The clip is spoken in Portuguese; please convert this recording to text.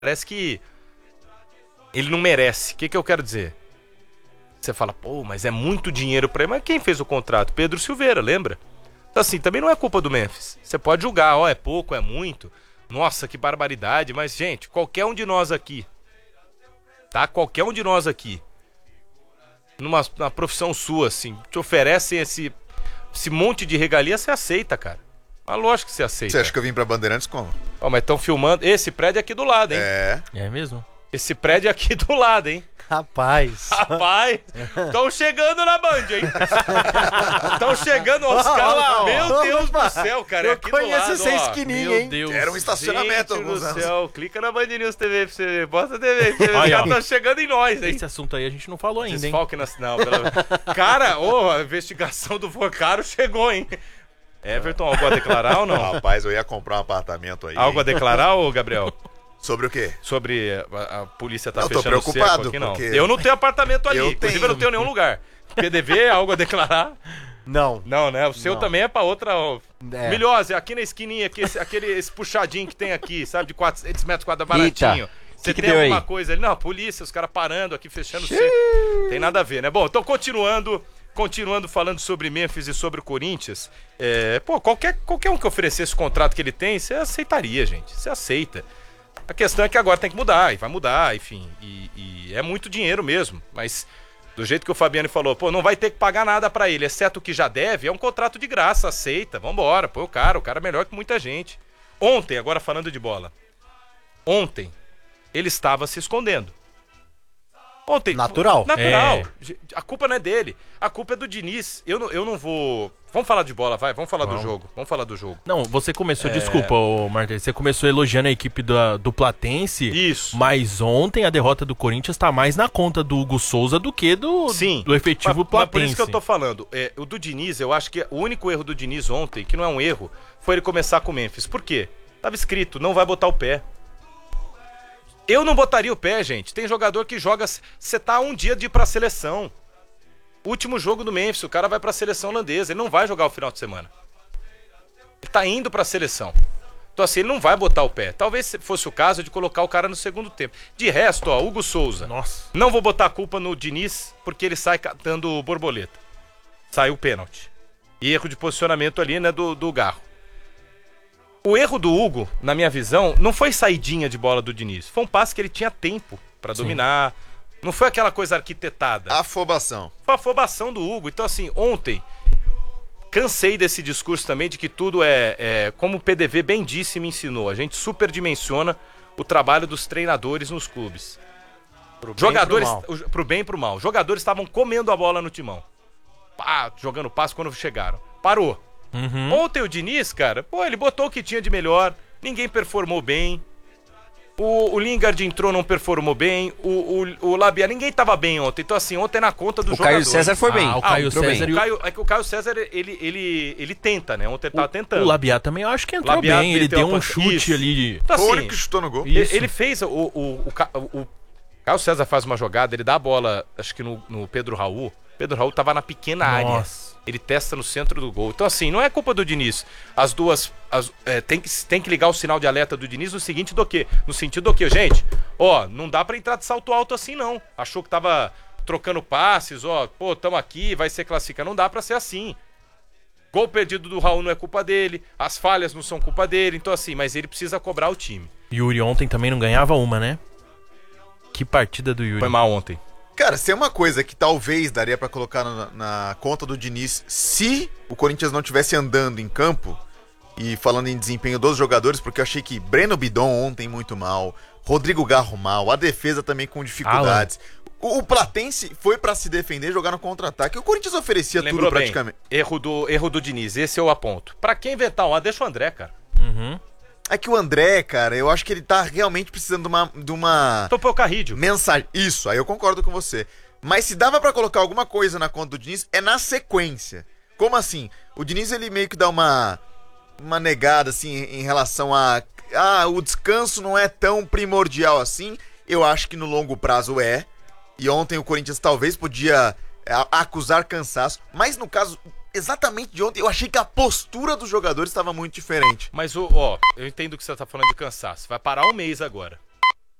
Parece que ele não merece. O que eu quero dizer? Você fala, pô, mas é muito dinheiro pra ele. Mas quem fez o contrato? Pedro Silveira, lembra? Então assim, também não é culpa do Memphis. Você pode julgar, é pouco, é muito. Nossa, que barbaridade. Mas, gente, qualquer um de nós aqui, tá? Qualquer um de nós aqui, numa profissão sua, assim, te oferecem esse monte de regalia, você aceita, cara. Mas lógico que você aceita. Você acha que eu vim pra Bandeirantes como? Ó, mas estão filmando. Esse prédio é aqui do lado, hein? É mesmo? Esse prédio é aqui do lado, hein? Rapaz, estão chegando na Band, hein? Estão chegando os caras. Meu Deus do céu, cara. É eu aqui do conheço lado, essa ó. esquininha, Meu hein? Deus. Era um estacionamento há Gente alguns do anos. céu, clica na Band News TV pra você ver. Bota a TV pra você ver. Os Aí, caras ó. estão chegando em nós, hein? Esse assunto aí a gente não falou ainda, hein? Desfalque nacional. Cara, a investigação do Vocaro chegou, hein? Everton, algo a declarar ou não? Rapaz, eu ia comprar um apartamento aí. Algo a declarar, ô Gabriel? Sobre o quê? Sobre a polícia tá Eu tô fechando o preocupado, cerco aqui, não. porque- Eu não tenho apartamento ali. Eu Inclusive, tenho. eu não tenho nenhum lugar. PDV, algo a declarar? Não. Não, né? O seu Não. também é pra outra. É. Milhose, aqui na esquininha, aqui, esse puxadinho que tem aqui, sabe? De 400 metros quadrados baratinho. Você que tem deu alguma aí? coisa ali? Não, polícia, os caras parando aqui, fechando o cerco. Tem nada a ver, né? Bom, então continuando falando sobre Memphis e sobre o Corinthians, qualquer um que oferecesse o contrato que ele tem, você aceitaria, gente. Você aceita. A questão é que agora tem que mudar, e vai mudar, enfim. E é muito dinheiro mesmo. Mas, do jeito que o Fabiano falou, pô, não vai ter que pagar nada pra ele, exceto o que já deve, é um contrato de graça, aceita, vambora, põe o cara é melhor que muita gente. Ontem, agora falando de bola, ele estava se escondendo. Ontem. Natural. A culpa não é dele. A culpa é do Diniz. Eu não vou. Vamos falar de bola, vai. Vamos falar do jogo. Vamos falar do jogo. Não, você começou, desculpa, Martins, você começou elogiando a equipe do Platense. Isso. Mas ontem a derrota do Corinthians tá mais na conta do Hugo Souza do que do efetivo Platense. Mas por isso que eu tô falando. O do Diniz, eu acho que o único erro do Diniz ontem, que não é um erro, foi ele começar com o Memphis. Por quê? Tava escrito, não vai botar o pé. Eu não botaria o pé, gente. Tem jogador que joga. Você tá um dia de ir pra seleção. Último jogo do Memphis, o cara vai pra seleção holandesa. Ele não vai jogar o final de semana. Ele tá indo pra seleção. Então assim, ele não vai botar o pé. Talvez fosse o caso de colocar o cara no segundo tempo. De resto, ó, Hugo Souza. Nossa. Não vou botar a culpa no Diniz, porque ele sai catando borboleta. Saiu o pênalti. E erro de posicionamento ali, né, do Garro. O erro do Hugo, na minha visão, não foi saidinha de bola do Diniz. Foi um passe que ele tinha tempo pra dominar. Não foi aquela coisa arquitetada. Afobação. Foi a afobação do Hugo. Então, assim, ontem, cansei desse discurso também de que tudo como o PDV bem disse e me ensinou. A gente superdimensiona o trabalho dos treinadores nos clubes. Jogadores, pro bem e pro mal. Jogadores estavam comendo a bola no timão. Jogando passe quando chegaram. Parou. Ontem o Diniz, cara, ele botou o que tinha de melhor, ninguém performou bem. O Lingard entrou, não performou bem. O Labia, ninguém tava bem ontem. Então, assim, ontem na conta do jogador. O Caio César foi bem. O Caio César É que o Caio César, ele tenta, né? Ontem ele tava tentando. O Labiá também eu acho que entrou Labiá bem. Ele meteu deu uma um chute isso. ali. Então, Foi o assim, único que chutou no gol. Isso. ele fez o Caio César faz uma jogada, ele dá a bola, acho que no Pedro Raul. Pedro Raul tava na pequena área. Ele testa no centro do gol. Então, assim, não é culpa do Diniz. As duas. Tem que ligar o sinal de alerta do Diniz no seguinte do quê? No sentido do quê, gente? Não dá pra entrar de salto alto assim, não. Achou que tava trocando passes, tamo aqui, vai ser classificado. Não dá pra ser assim. Gol perdido do Raul não é culpa dele. As falhas não são culpa dele. Então, assim, mas ele precisa cobrar o time. Yuri ontem também não ganhava uma, né? Que partida do Yuri. Foi mal ontem. Cara, se é uma coisa que talvez daria pra colocar na conta do Diniz, se o Corinthians não tivesse andando em campo, e falando em desempenho dos jogadores, porque eu achei que Breno Bidon ontem muito mal, Rodrigo Garro mal, a defesa também com dificuldades. O Platense foi pra se defender, jogar no contra-ataque. O Corinthians oferecia Lembrou tudo bem. praticamente. Erro do Diniz, esse eu aponto. Pra quem inventar deixa o André, cara. É que o André, cara, eu acho que ele tá realmente precisando de uma Topou o Carrídio. mensagem. Isso, aí eu concordo com você. Mas se dava pra colocar alguma coisa na conta do Diniz, é na sequência. Como assim? O Diniz, ele meio que dá uma negada, assim, em relação a... o descanso não é tão primordial assim. Eu acho que no longo prazo é. E ontem o Corinthians talvez podia acusar cansaço. Mas no caso... exatamente de ontem, eu achei que a postura dos jogadores estava muito diferente. Mas, eu entendo que você tá falando de cansaço. Vai parar um mês agora.